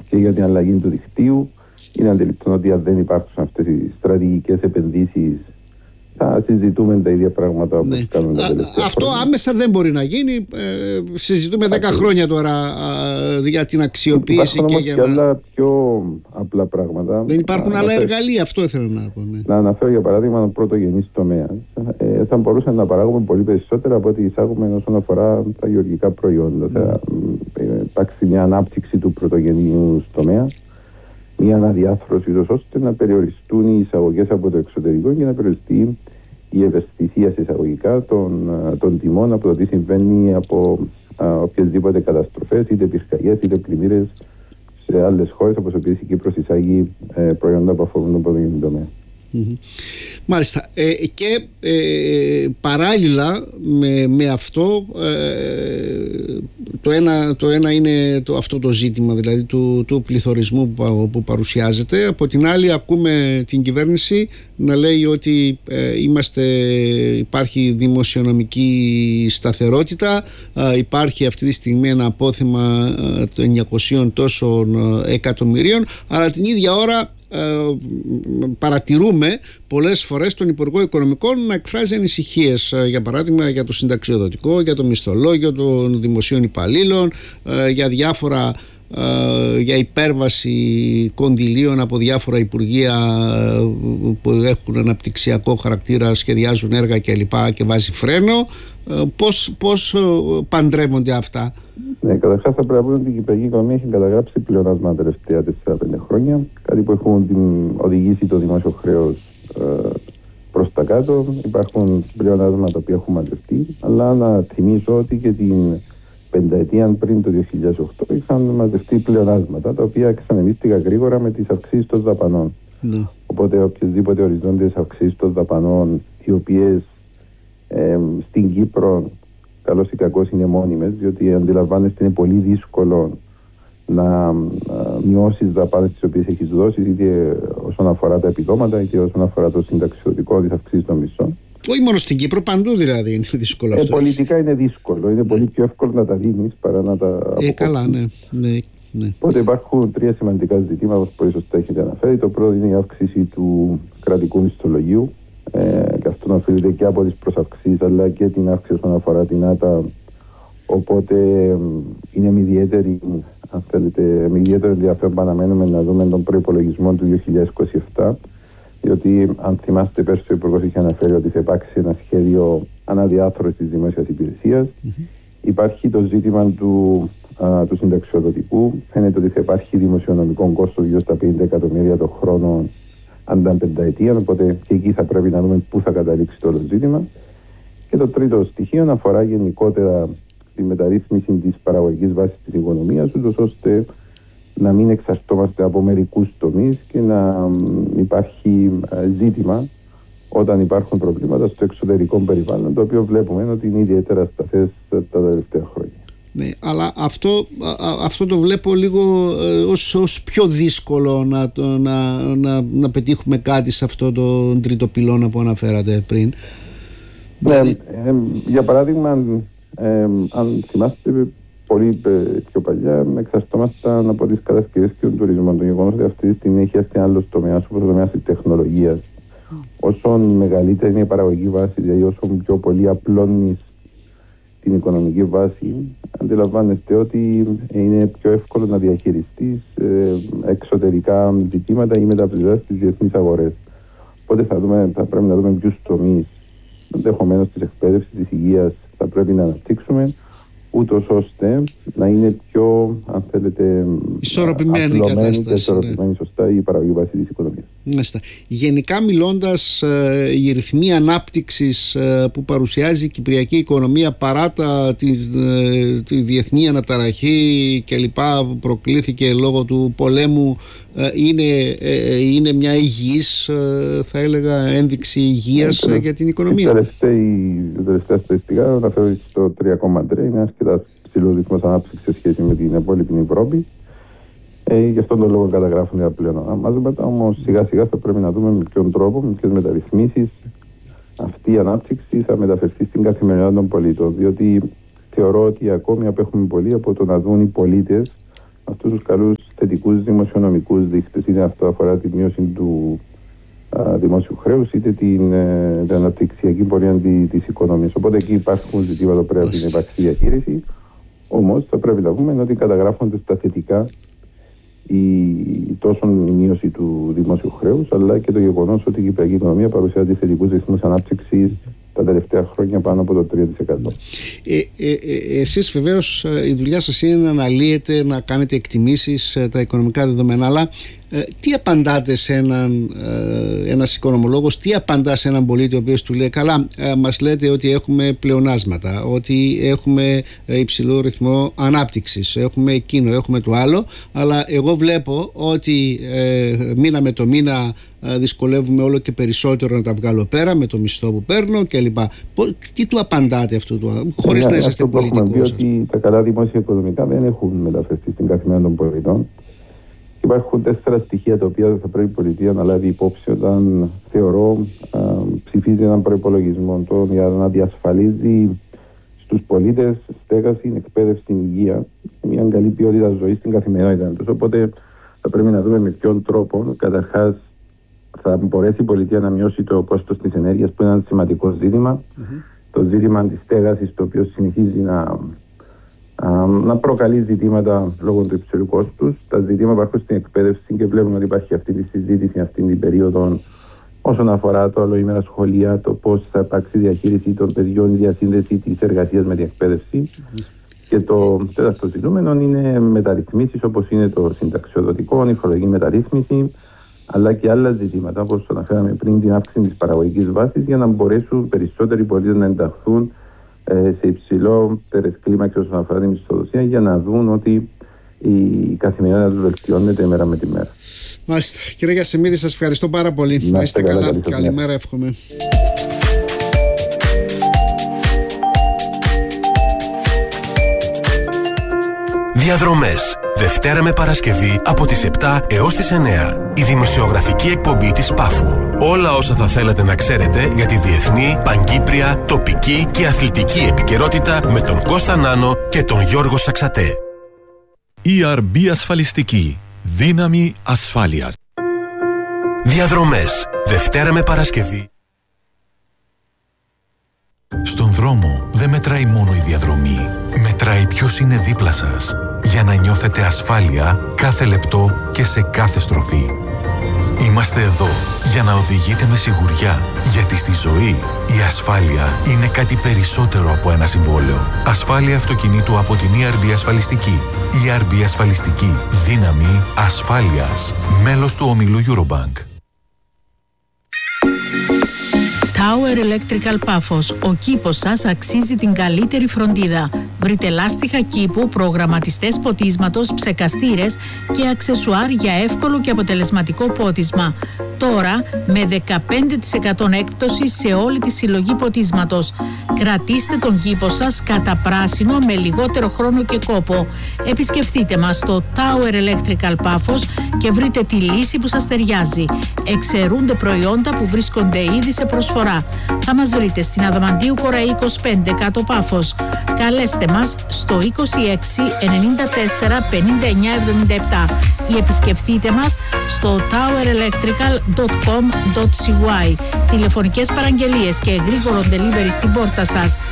και για την αλλαγή του δικτύου. Είναι αντιληπτό ότι αν δεν υπάρχουν αυτές οι στρατηγικές επενδύσεις, θα συζητούμε τα ίδια πράγματα όπως κάνουμε τα τελευταία Αυτό χρόνια. Άμεσα δεν μπορεί να γίνει. Συζητούμε 10 χρόνια τώρα για την αξιοποίηση. Υπάρχουν και όμως και άλλα πιο απλά πράγματα. Δεν υπάρχουν άλλα εργαλεία, αυτό ήθελα να πω. Ναι. Να αναφέρω για παράδειγμα τον πρωτογενής τομέα. Θα μπορούσαμε να παράγουμε πολύ περισσότερα από ό,τι εισάγουμε όσον αφορά τα γεωργικά προϊόντα. Θα υπάρξει μια ανάπτυξη του πρωτογενού τομέα, μια αναδιάθρωση ώστε να περιοριστούν οι εισαγωγές από το εξωτερικό και να περιοριστεί η ευαισθησία σε εισαγωγικά των τιμών από το τι συμβαίνει από οποιασδήποτε καταστροφές, είτε πυρκαγιές είτε πλημμύρες σε άλλες χώρες, όπως επίσης η Κύπρος εισάγει προϊόντα που αφορούν τον πρωτογενή τομέα. Μάλιστα. Και παράλληλα με αυτό, το ένα είναι αυτό το ζήτημα δηλαδή του πληθωρισμού που παρουσιάζεται. Από την άλλη ακούμε την κυβέρνηση να λέει ότι υπάρχει δημοσιονομική σταθερότητα, υπάρχει αυτή τη στιγμή ένα απόθεμα των 900 τόσων εκατομμυρίων, αλλά την ίδια ώρα παρατηρούμε πολλές φορές τον Υπουργό Οικονομικών να εκφράζει ανησυχίες, για παράδειγμα για το συνταξιοδοτικό, για το μισθολόγιο των δημοσίων υπαλλήλων, για υπέρβαση κονδυλίων από διάφορα υπουργεία που έχουν αναπτυξιακό χαρακτήρα, σχεδιάζουν έργα κλπ. Και βάζει φρένο. Πώς παντρεύονται αυτά? Ναι, καταρχάς θα πρέπει να πούμε ότι η κυπριακή οικονομία έχει καταγράψει πλεονάσματα τα τελευταία 4-5 χρόνια. Κάτι που έχουν οδηγήσει το δημόσιο χρέος προς τα κάτω. Υπάρχουν πλεονάσματα που έχουν μαζευτεί. Αλλά να θυμίσω ότι και την πενταετία πριν το 2008 είχαν μαζευτεί πλεονάσματα τα οποία εξανεμίστηκαν γρήγορα με τις αυξήσεις των δαπανών. Ναι. Οπότε οποιασδήποτε οριζόντιες αυξήσεις των δαπανών, οι οποίες στην Κύπρο καλώς ή κακώς είναι μόνιμες, διότι αντιλαμβάνεστε είναι πολύ δύσκολο να μειώσεις δαπάνες τις οποίες έχεις δώσει, είτε όσον αφορά τα επιδόματα είτε όσον αφορά το συνταξιοδοτικό, τις αυξήσεις των μισθών. Όχι μόνο στην Κύπρο, παντού δηλαδή είναι δύσκολο αυτό. Πολιτικά είναι δύσκολο. Είναι πολύ πιο εύκολο να τα δίνεις παρά να τα αποκόψεις. Καλά, ναι. Οπότε υπάρχουν τρία σημαντικά ζητήματα που πολύ σωστά έχετε αναφέρει. Το πρώτο είναι η αύξηση του κρατικού μισθολογίου. Και αυτό οφείλεται και από τις προσαυξήσεις αλλά και την αύξηση όσον αφορά την ΆΤΑ. Οπότε είναι με ιδιαίτερο ενδιαφέρον που αναμένουμε να δούμε τον προϋπολογισμό του 2027. Διότι αν θυμάστε πέρσι ο Υπουργός είχε αναφέρει ότι θα υπάρξει ένα σχέδιο αναδιάθρωσης της δημόσιας υπηρεσίας. Υπάρχει το ζήτημα του συνταξιοδοτικού. Φαίνεται ότι θα υπάρχει δημοσιονομικό κόστος γύρω στα 50 εκατομμύρια το χρόνο αν ήταν πενταετία, οπότε και εκεί θα πρέπει να δούμε πού θα καταλήξει το όλο ζήτημα. Και το τρίτο στοιχείο αφορά γενικότερα τη μεταρρύθμιση της παραγωγικής βάσης της οικονομίας, ούτως ώστε να μην εξαρτώμαστε από μερικούς τομείς και να υπάρχει ζήτημα όταν υπάρχουν προβλήματα στο εξωτερικό περιβάλλον, το οποίο βλέπουμε ότι είναι ιδιαίτερα σταθές τα τελευταία χρόνια. Ναι, αλλά αυτό το βλέπω λίγο ως πιο δύσκολο να πετύχουμε κάτι σε αυτό το τρίτο πυλώνα που αναφέρατε πριν. Ναι, για παράδειγμα, αν θυμάστε πολύ πιο παλιά, εξαρτώμασταν από τις κατασκευές και τον τουρισμό. Το γεγονός ότι αυτή τη στιγμή έχει έρθει άλλος τομέας, όπως ο τομέας της τεχνολογίας. Όσο μεγαλύτερη είναι η παραγωγική βάση, δηλαδή όσο πιο πολύ απλώνεις την οικονομική βάση, αντιλαμβάνεστε ότι είναι πιο εύκολο να διαχειριστείς εξωτερικά ζητήματα ή μεταπληρωές στις διεθνείς αγορές. Οπότε θα πρέπει να δούμε ποιους τομείς, ενδεχομένως της εκπαίδευσης, της υγείας, θα πρέπει να αναπτύξουμε, ούτως ώστε να είναι πιο, αν θέλετε, ισορροπημένη η κατάσταση. Και ισορροπημένη σωστά η παραγωγή βάση της οικονομίας. Γενικά μιλώντας, η ρυθμή ανάπτυξης που παρουσιάζει η κυπριακή οικονομία παρά τη διεθνή αναταραχή και λοιπά που προκλήθηκε λόγω του πολέμου είναι μια υγιής, θα έλεγα, ένδειξη υγείας για την οικονομία. Η τελευταία στατιστικά αναφέρω στο 3,3, είναι αρκετά ψηλό ρυθμός ανάπτυξης σε σχέση με την υπόλοιπη Ευρώπη. Γι' αυτόν τον λόγο καταγράφουν τα πλεονάσματα. Όμως σιγά σιγά θα πρέπει να δούμε με ποιον τρόπο, με ποιες μεταρρυθμίσεις αυτή η ανάπτυξη θα μεταφερθεί στην καθημερινότητα των πολιτών. Διότι θεωρώ ότι ακόμη απέχουμε πολύ από το να δουν οι πολίτες αυτούς τους καλούς θετικούς δημοσιονομικούς δείκτες, είτε αυτό αφορά τη μείωση του δημόσιου χρέους, είτε την αναπτυξιακή πορεία της οικονομίας. Οπότε εκεί υπάρχουν ζητήματα που πρέπει να υπάρξει διαχείριση. Όμως θα πρέπει να πούμε ότι καταγράφονται στα θετικά τόσο η μείωση του δημόσιου χρέους, αλλά και το γεγονός ότι η κυπριακή οικονομία παρουσιάζει θετικούς ρυθμούς ανάπτυξης τα τελευταία χρόνια πάνω από το 3%. Εσείς βεβαίως η δουλειά σας είναι να αναλύετε, να κάνετε εκτιμήσεις τα οικονομικά δεδομένα, αλλά τι απαντάτε σε ένας οικονομολόγος, τι απαντά σε έναν πολίτη ο οποίος του λέει καλά, μας λέτε ότι έχουμε πλεονάσματα, ότι έχουμε υψηλό ρυθμό ανάπτυξης, έχουμε εκείνο, έχουμε το άλλο, αλλά εγώ βλέπω ότι μήνα με το μήνα δυσκολεύουμε όλο και περισσότερο να τα βγάλω πέρα με το μισθό που παίρνω κλπ. Τι του απαντάτε αυτό, χωρίς να είσαστε πολιτικός? Έχουμε πει ότι τα καλά δημόσια οικονομικά δεν έχουν μεταφερθεί στην καθημερινότητα των πολιτών. Υπάρχουν 4 στοιχεία τα οποία θα πρέπει η πολιτεία να λάβει υπόψη όταν ψηφίζει έναν προϋπολογισμό για να διασφαλίζει στους πολίτες στέγαση, εκπαίδευση, υγεία, μια καλή ποιότητα ζωής στην καθημερινότητα τους. Οπότε θα πρέπει να δούμε με ποιον τρόπο καταρχάς θα μπορέσει η πολιτεία να μειώσει το κόστος της ενέργειας, που είναι ένα σημαντικό ζήτημα. Το ζήτημα της στέγασης, το οποίο συνεχίζει να προκαλεί ζητήματα λόγω του υψηλού κόστους. Τα ζητήματα υπάρχουν στην εκπαίδευση και βλέπουμε ότι υπάρχει αυτή τη συζήτηση αυτή την περίοδο όσον αφορά το ολοήμερα σχολεία, το πώς θα υπάρξει διαχείριση των παιδιών, η διασύνδεση της εργασίας με την εκπαίδευση. Και το τέταρτο ζητούμενο είναι μεταρρυθμίσεις, όπως είναι το συνταξιοδοτικό, η φορολογική μεταρρύθμιση, αλλά και άλλα ζητήματα, όπως αναφέραμε πριν, την αύξηση της παραγωγικής βάσης, για να μπορέσουν περισσότεροι πολίτες να ενταχθούν σε υψηλότερες κλίμακες όσον αφορά τη μισθοδοσία, για να δουν ότι η καθημερινότητα τους βελτιώνεται μέρα με τη μέρα. Μάλιστα. Κύριε Γασεμίδη, σας ευχαριστώ πάρα πολύ. Να είστε καλά. Καλημέρα, εύχομαι. Διαδρομές. Δευτέρα με Παρασκευή από τις 7 έως τις 9. Η δημοσιογραφική εκπομπή της Πάφου. Όλα όσα θα θέλατε να ξέρετε για τη διεθνή, παγκύπρια, τοπική και αθλητική επικαιρότητα με τον Κώστα Νάνο και τον Γιώργο Σαξατέ. ERB Ασφαλιστική. Δύναμη ασφάλειας. Διαδρομές. Δευτέρα με Παρασκευή. Στον δρόμο δεν μετράει μόνο η διαδρομή. Μετράει ποιος είναι δίπλα σας. Για να νιώθετε ασφάλεια κάθε λεπτό και σε κάθε στροφή. Είμαστε εδώ για να οδηγείτε με σιγουριά. Γιατί στη ζωή η ασφάλεια είναι κάτι περισσότερο από ένα συμβόλαιο. Ασφάλεια αυτοκινήτου από την ERB Ασφαλιστική. ERB Ασφαλιστική. Δύναμη ασφάλειας. Μέλος του ομίλου Eurobank. Tower Electrical Πάφος. Ο κήπος σας αξίζει την καλύτερη φροντίδα. Βρείτε λάστιχα κήπου, προγραμματιστές ποτίσματος, ψεκαστήρες και αξεσουάρ για εύκολο και αποτελεσματικό πότισμα. Τώρα με 15% έκπτωση σε όλη τη συλλογή ποτίσματος. Κρατήστε τον κήπο σας κατά πράσινο με λιγότερο χρόνο και κόπο. Επισκεφτείτε μας στο Tower Electrical Πάφος και βρείτε τη λύση που σας ταιριάζει. Εξαιρούνται προϊόντα που βρίσκονται ήδη σε προσφορά. Θα μας βρείτε στην Αδαμαντίου Κοραή 25 κάτω Πάφος. Καλέστε μας στο 26 94 59 77 ή επισκεφτείτε μας στο towerelectrical.com.cy. Τηλεφωνικές παραγγελίες και γρήγορο delivery στην πόρτα σας.